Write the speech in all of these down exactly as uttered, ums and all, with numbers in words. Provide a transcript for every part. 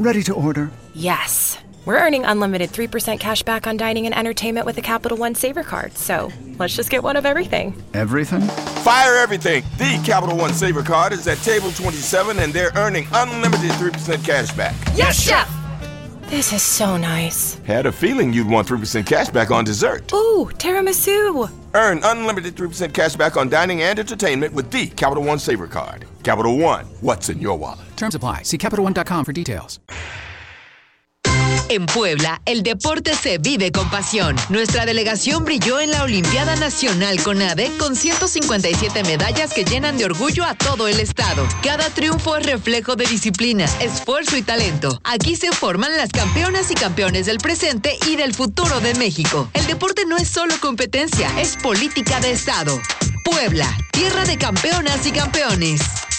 Ready to order. Yes. We're earning unlimited three percent cash back on dining and entertainment with the Capital One Saver Card. So let's just get one of everything. Everything? Fire everything. The Capital One Saver Card is at table twenty-seven, and they're earning unlimited three percent cash back. Yes, Chef! This is so nice. Had a feeling you'd want three percent cash back on dessert. Ooh, tiramisu. Earn unlimited three percent cash back on dining and entertainment with the Capital One Saver Card. Capital One, what's in your wallet? Terms apply. See Capital One dot com for details. En Puebla, el deporte se vive con pasión. Nuestra delegación brilló en la Olimpiada Nacional CONADE con ciento cincuenta y siete medallas que llenan de orgullo a todo el estado. Cada triunfo es reflejo de disciplina, esfuerzo y talento. Aquí se forman las campeonas y campeones del presente y del futuro de México. El deporte no es solo competencia, es política de estado. Puebla, tierra de campeonas y campeones.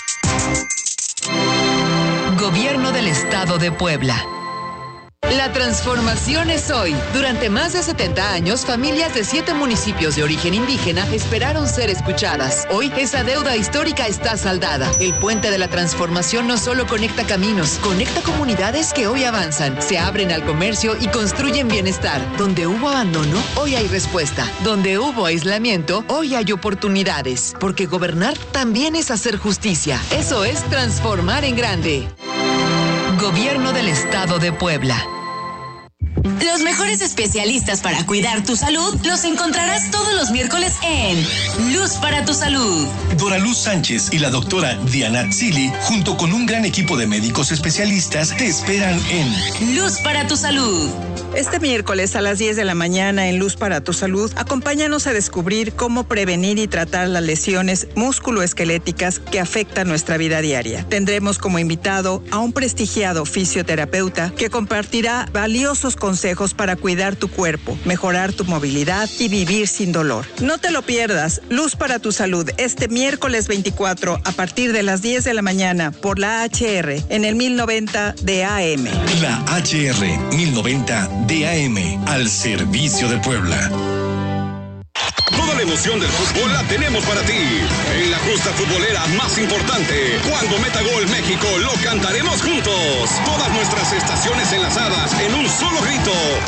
Gobierno del Estado de Puebla. La transformación es hoy. Durante más de setenta años, familias de siete municipios de origen indígena esperaron ser escuchadas. Hoy, esa deuda histórica está saldada. El puente de la transformación no solo conecta caminos, conecta comunidades que hoy avanzan, se abren al comercio y construyen bienestar. Donde hubo abandono, hoy hay respuesta. Donde hubo aislamiento, hoy hay oportunidades. Porque gobernar también es hacer justicia. Eso es transformar en grande. Gobierno del Estado de Puebla. Los mejores especialistas para cuidar tu salud los encontrarás todos los miércoles en Luz para tu Salud. Dora Luz Sánchez y la doctora Diana Tzili, junto con un gran equipo de médicos especialistas, te esperan en Luz para tu Salud. Este miércoles a las diez de la mañana en Luz para tu Salud, acompáñanos a descubrir cómo prevenir y tratar las lesiones musculoesqueléticas que afectan nuestra vida diaria. Tendremos como invitado a un prestigiado fisioterapeuta que compartirá valiosos consejos para cuidar tu cuerpo, mejorar tu movilidad y vivir sin dolor. No te lo pierdas, Luz para tu Salud, este miércoles veinticuatro a partir de las diez de la mañana por la H R en el mil noventa de A M. La H R mil noventa de A M, al servicio de Puebla. Toda la emoción del fútbol la tenemos para ti. En la justa futbolera más importante, cuando meta gol México, lo cantaremos juntos. Todas nuestras estaciones enlazadas en un solo grito.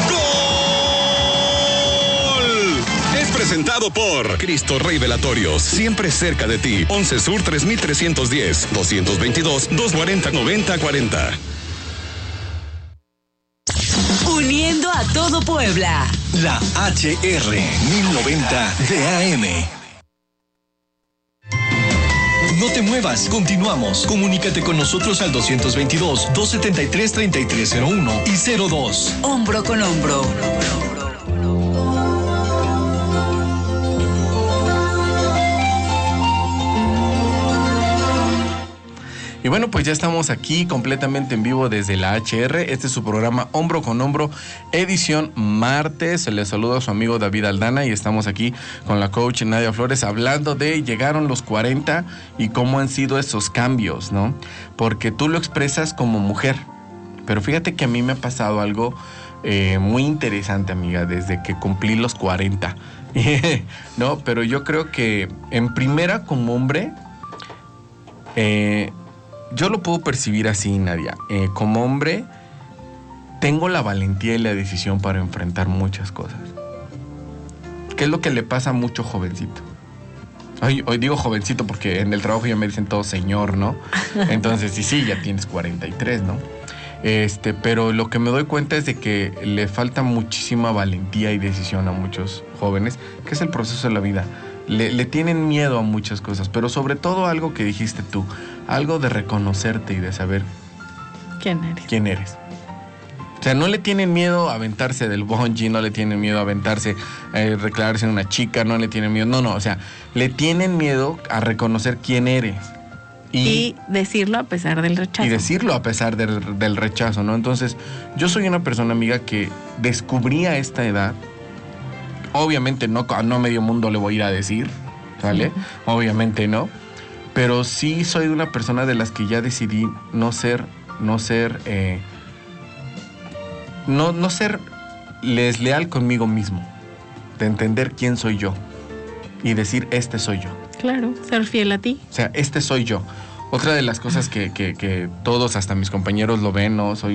¡Gol! Es presentado por Cristo Rey Velatorios, siempre cerca de ti. once Sur tres mil trescientos diez, doscientos veintidós, doscientos cuarenta, noventa cuarenta. Uniendo a todo Puebla. La H R mil noventa de A M. No te muevas, continuamos. Comunícate con nosotros al doscientos veintidós, doscientos setenta y tres, treinta y tres cero uno y cero dos. Hombro con hombro. Y bueno, pues ya estamos aquí completamente en vivo desde la H R. Este es su programa Hombro con Hombro, edición martes. Se les saluda a su amigo David Aldana y estamos aquí con la coach Nadia Flores hablando de llegaron los cuarenta y cómo han sido esos cambios, ¿no? Porque tú lo expresas como mujer, pero fíjate que a mí me ha pasado algo eh, muy interesante, amiga, desde que cumplí los cuarenta. No, pero yo creo que en primera como hombre... Eh, Yo lo puedo percibir así, Nadia. Eh, como hombre, tengo la valentía y la decisión para enfrentar muchas cosas. ¿Qué es lo que le pasa a mucho jovencito? Hoy, hoy digo jovencito porque en el trabajo ya me dicen todo señor, ¿no? Entonces, sí, sí, ya tienes cuarenta y tres, ¿no? Este, pero lo que me doy cuenta es de que le falta muchísima valentía y decisión a muchos jóvenes, que es el proceso de la vida. Le, le tienen miedo a muchas cosas, pero sobre todo algo que dijiste tú, algo de reconocerte y de saber quién eres. quién eres. O sea, no le tienen miedo a aventarse del bungee, no le tienen miedo a aventarse, a eh, declararse en una chica, no le tienen miedo, no, no, o sea, le tienen miedo a reconocer quién eres. Y, y decirlo a pesar del rechazo. Y decirlo a pesar del, del rechazo, ¿no? Entonces, yo soy una persona, amiga, que descubrí a esta edad. Obviamente no, no a medio mundo le voy a ir a decir, ¿sale? Sí. Obviamente no. Pero sí soy una persona de las que ya decidí no ser, no ser, eh, no, no ser desleal conmigo mismo. De entender quién soy yo. Y decir, este soy yo. Claro, ser fiel a ti. O sea, este soy yo. Otra de las cosas que, que, que todos, hasta mis compañeros lo ven, ¿no? Soy